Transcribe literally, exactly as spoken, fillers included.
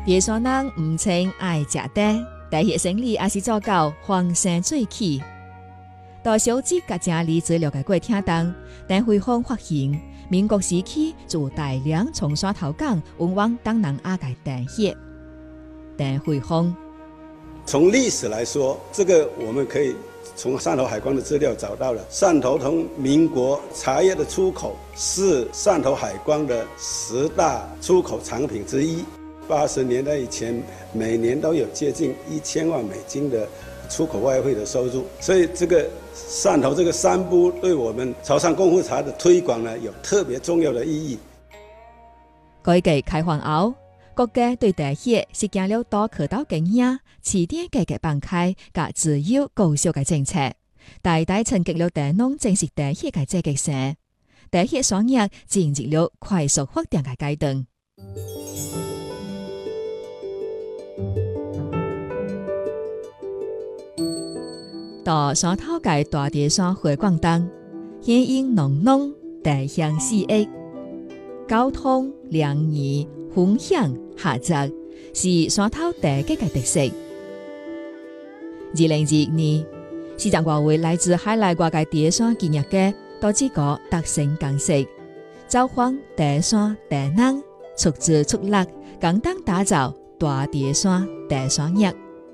茶山人唔稱愛食茶，茶葉生理也是做到風生水起。大小姐甲家裡資料嘅過程中，陳慧芳發現民國時期就大量從山頭港運往東南亞嘅茶葉。陳慧芳從歷史來說，這個我們可以從汕頭海關的資料找到了，汕頭同民國茶葉的出口是汕頭海關的十大出口產品之一。八十年代以前，每年都有接近一千萬美金的出口外匯的收入，所以這個汕頭這個三不對我們潮汕功夫茶的推廣呢，有特別重要的意義。 改革開放後，國家對茶葉實行了多渠道經營、起點改革放開、甲自由高效嘅政策，大大衝擊了茶農正式茶葉嘅積極性，茶葉產業進入了快速發展嘅階段。到山頭界大茶山回廣東，煙煙濃濃，茶香四溢，交通、聯誼、分享、合作是山頭茶嘅特色。二零二一年，四十多位來自海內外嘅茶山企業家到這個達成共識，召喚茶山茶人出資出力，共同打造大茶山茶產業。